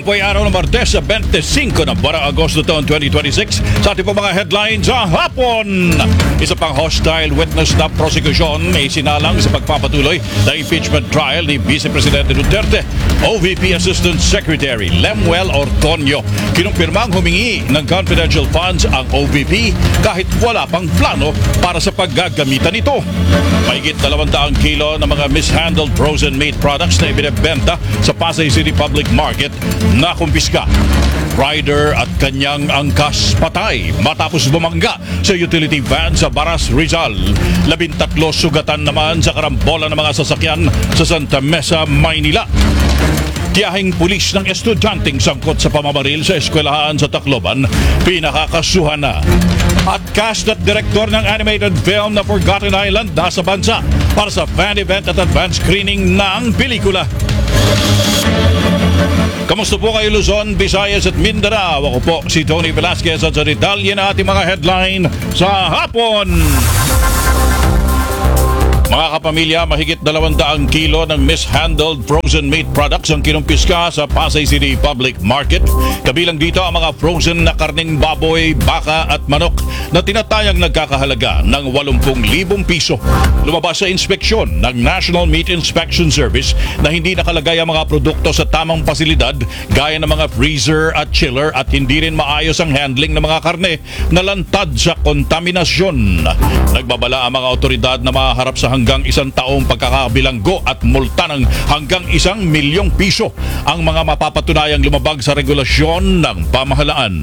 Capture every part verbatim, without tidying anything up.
po ay araw ng Martes sa twenty-five ng buwan ng Agosto taon twenty twenty-six. Sa ating po mga headlines sa hapon. Isa pang hostile witness na prosecution ay sinalang sa pagpapatuloy na impeachment trial ni Vice Presidente Duterte. O V P Assistant Secretary Lemuel Ortonio kinumpirmang humingi ng confidential funds ang O V P kahit wala pang plano para sa paggagamitan nito. Mahigit dalawang daang kilo ng mga mishandled frozen meat products na ibinebenta sa Pasay City Public Market na kumpiska. Rider at kanyang angkas patay matapos bumangga sa utility van sa Baras, Rizal. Labintatlo sugatan naman sa karambola ng mga sasakyan sa Santa Mesa, Maynila. Tiyahing pulis ng estudyanteng sangkot sa pamamaril sa eskwelahan sa Tacloban, pinakakasuhan na. At cast at direktor ng animated film na Forgotten Island nasa bansa para sa fan event at advance screening ng pelikula. Kamusta po kayo Luzon, Visayas at Mindanao? Ako po si Tony Velasquez at sa detalye na ating mga headline sa hapon. Mga kapamilya, mahigit dalawang daang kilo ng mishandled frozen meat products ang kinumpiska sa Pasay City Public Market. Kabilang dito ang mga frozen na karning baboy, baka at manok na tinatayang nagkakahalaga ng eighty thousand piso. Lumabas sa inspeksyon ng National Meat Inspection Service na hindi nakalagay ang mga produkto sa tamang pasilidad gaya ng mga freezer at chiller at hindi rin maayos ang handling ng mga karne na lantad sa kontaminasyon. Nagbabala ang mga otoridad na maharap sa hanggang isang taong pagkakabilanggo at multa ng hanggang isang milyong piso ang mga mapapatunayang lumabag sa regulasyon ng pamahalaan.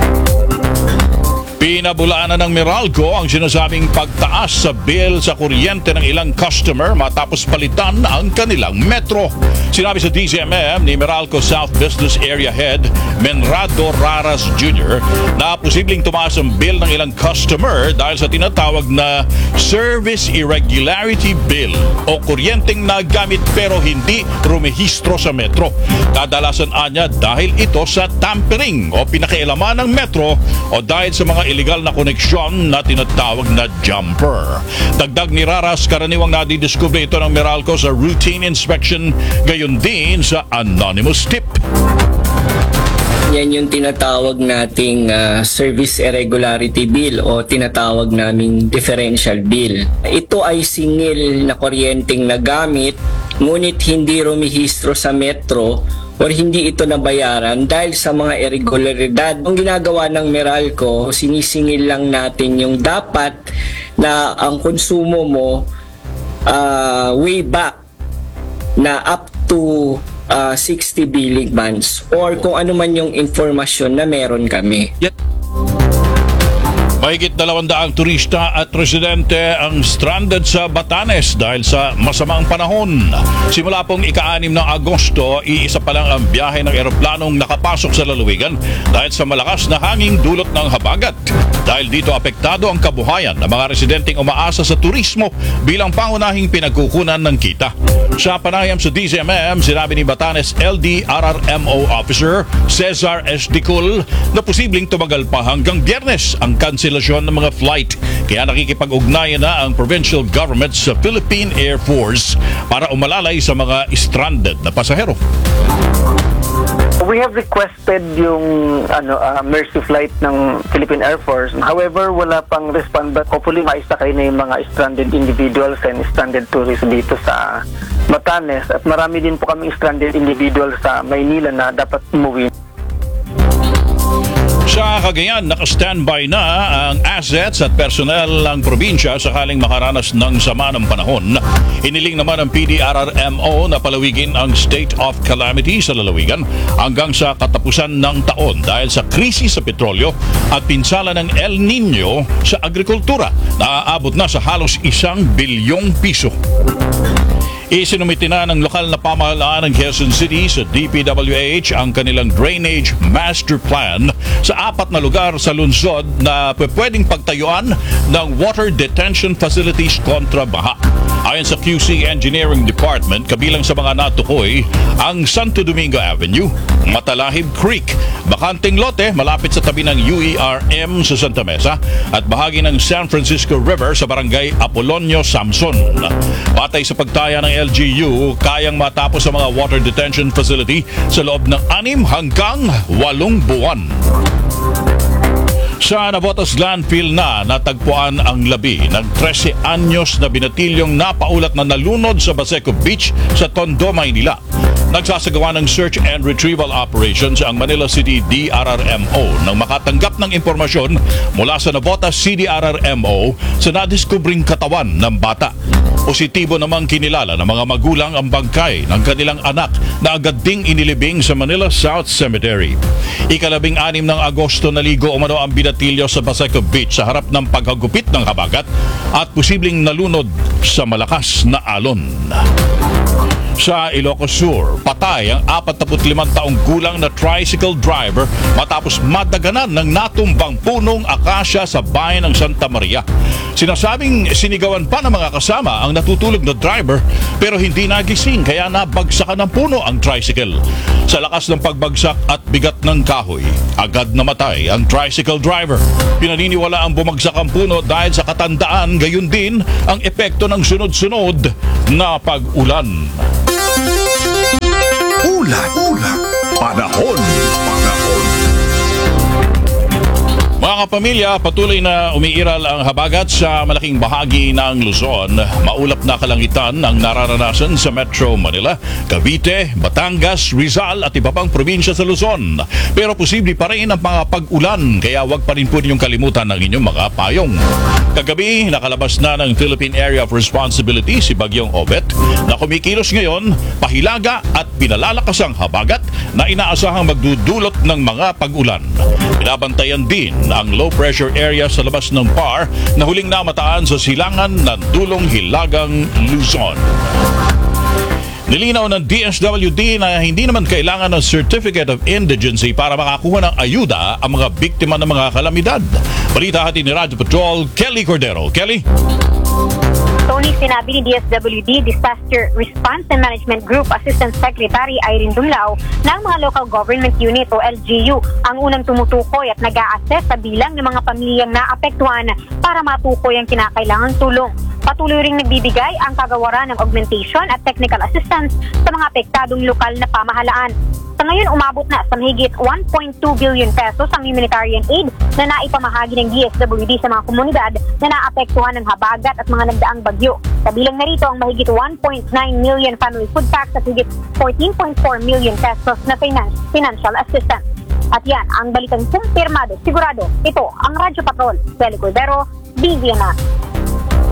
Pinabulaan na ng Meralco ang sinasabing pagtaas sa bill sa kuryente ng ilang customer matapos palitan ang kanilang metro. Sinabi sa D C M M ni Meralco South Business Area Head Menrado Raras Junior na posibleng tumaas ang bill ng ilang customer dahil sa tinatawag na Service Irregularity Bill o kuryenteng nagamit pero hindi rumehistro sa metro. Kadalasan anya dahil ito sa tampering o pinakialaman ng metro o dahil sa mga illegal na koneksyon na tinatawag na jumper. Dagdag ni Raras, karaniwang nadidiskubre ito ng Meralco sa routine inspection, gayon din sa anonymous tip. Yan yung tinatawag nating uh, Service Irregularity Bill o tinatawag naming Differential Bill. Ito ay singil na kuryenteng nagamit ngunit hindi rumihistro sa metro or hindi ito nabayaran dahil sa mga irregularidad. Ang ginagawa ng Meralco, sinisingil lang natin yung dapat na ang konsumo mo uh, way back na up to uh, sixty billing months or kung ano man yung informasyon na meron kami. Yep. Mahigit dalawang daang turista at residente ang stranded sa Batanes dahil sa masamang panahon. Simula pong ika-anim ng Agosto, iisa pa lang ang biyahe ng eroplanong nakapasok sa lalawigan dahil sa malakas na hanging dulot ng habagat. Dahil dito apektado ang kabuhayan ng mga residenteng umaasa sa turismo bilang pangunahing pinagkukunan ng kita. Sa panayam sa D C M M, sinabi ni Batanes L D R R M O Officer Cesar S. Dicul na posibleng tumagal pa hanggang Biyernes ang kanselasyon ng mga flight. Kaya nakikipag-ugnayan na ang provincial government sa Philippine Air Force para umalalay sa mga stranded na pasahero. We have requested yung ano uh, mercy flight ng Philippine Air Force. However, wala pang respond but hopefully maisakay na yung mga stranded individuals and stranded tourists dito sa Batanes. At marami din po kaming stranded individuals sa Maynila na dapat umuwi. Sa Cagayan, naka-standby na ang assets at personnel ng probinsya sakaling makaranas ng sama ng panahon. Iniling naman ng P D R R M O na palawigin ang state of calamity sa lalawigan hanggang sa katapusan ng taon dahil sa krisis sa petrolyo at pinsala ng El Nino sa agrikultura na aabot na sa halos isang bilyong piso. Isinumiti na ng lokal na pamahalaan ng Quezon City sa D P W H ang kanilang drainage master plan sa apat na lugar sa lungsod na pwedeng pagtayuan ng water detention facilities kontra baha. Ayon sa Q C Engineering Department, kabilang sa mga natukoy ang Santo Domingo Avenue, Matalahib Creek, bakanteng lote malapit sa tabi ng U E R M sa Santa Mesa at bahagi ng San Francisco River sa barangay Apolonio, Samson. Batay sa pagtaya ng L G U, kayang matapos ang mga water detention facility sa loob ng anim hanggang walong buwan. Sa Navotas landfill na natagpuan ang labi ng trese anyos na binatilyong napaulat na nalunod sa Baseco Beach sa Tondo, Maynila. Nagsasagawa ng search and retrieval operations ang Manila City D R R M O nang makatanggap ng impormasyon mula sa Navotas C D R R M O sa nadiskubring katawan ng bata. Positibo namang kinilala ng mga magulang ang bangkay ng kanilang anak na agad ding inilibing sa Manila South Cemetery. Ikalabing anim ng Agosto naligo umano ang binatilyo sa Baseco Beach sa harap ng paghagupit ng habagat at posibleng nalunod sa malakas na alon. Sa Ilocos Sur, patay ang forty-five taong gulang na tricycle driver matapos madaganan ng natumbang punong akasya sa bayan ng Santa Maria. Sinasabing sinigawan pa ng mga kasama ang natutulog na driver pero hindi nagising kaya nabagsakan ng puno ang tricycle. Sa lakas ng pagbagsak at bigat ng kahoy, agad namatay ang tricycle driver. Pinaniniwala ang bumagsak ang puno dahil sa katandaan, gayon din ang epekto ng sunod-sunod na pag-ulan. Ulan, ulan, panahon, panahon. Mga kapamilya, patuloy na umiiral ang habagat sa malaking bahagi ng Luzon. Maulap na kalangitan ang nararanasan sa Metro Manila, Cavite, Batangas, Rizal at iba pang probinsya sa Luzon. Pero posible pa rin ang mga pag-ulan, kaya wag pa rin po ninyong kalimutan ang inyong mga payong. Kagabi, nakalabas na ng Philippine Area of Responsibility si Bagyong Obet na kumikilos ngayon, pahilaga at pinalalakas ang habagat na inaasahang magdudulot ng mga pag-ulan. Binabantayan din ang low pressure area sa labas ng P A R na huling namataan sa silangan ng Dulong Hilagang Luzon. Nilinaw ng D S W D na hindi naman kailangan ng Certificate of Indigency para makakuha ng ayuda ang mga biktima ng mga kalamidad. Balita hati ni Radyo Patrol, Kelly Cordero. Kelly? Tony, sinabi ni D S W D Disaster Response and Management Group Assistant Secretary Irene Dumlao na ang mga local government unit o L G U ang unang tumutukoy at nag-a-assess sa bilang ng mga pamilyang naapektuhan para matukoy ang kinakailangang tulong. Patuloy ring nagbibigay ang kagawaran ng augmentation at technical assistance sa mga apektadong lokal na pamahalaan. Sa ngayon, umabot na sa mahigit one point two billion pesos ang humanitarian aid na naipamahagi ng D S W D sa mga komunidad na naapektuhan ng habagat at mga nagdaang bagyo. Kabilang na rito ang mahigit one point nine million family food packs at higit fourteen point four million pesos na finance, financial assistance. At yan, ang balitang kumpirmado, sigurado. Ito ang Radyo Patrol, Kelly Cordero, B V N A.